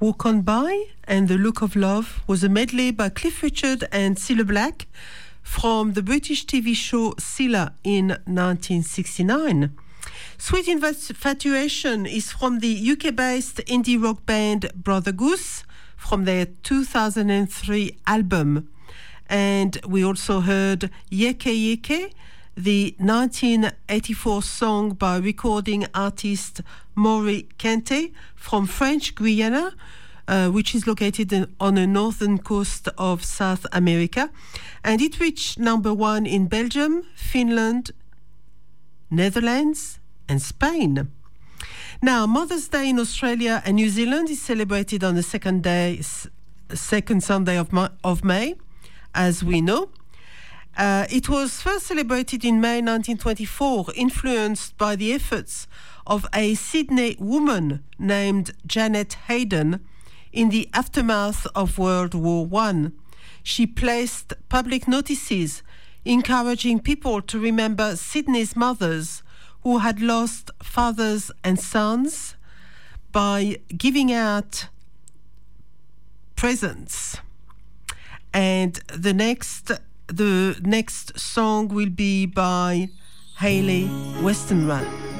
Walk On By and The Look of Love was a medley by Cliff Richard and Cilla Black from the British TV show Cilla in 1969. Sweet Infatuation is from the UK-based indie rock band Brother Goose from their 2003 album. And we also heard Yeke Yeke, the 1984 song by recording artist Maury Kente from French Guiana, which is located on the northern coast of South America. And it reached number 1 in Belgium, Finland, Netherlands, and Spain. Now, Mother's Day in Australia and New Zealand is celebrated on the second Sunday of May, as we know. It was first celebrated in May 1924, influenced by the efforts of a Sydney woman named Janet Hayden in the aftermath of World War I. She placed public notices encouraging people to remember Sydney's mothers who had lost fathers and sons by giving out presents. And the next song will be by Hayley Westenra.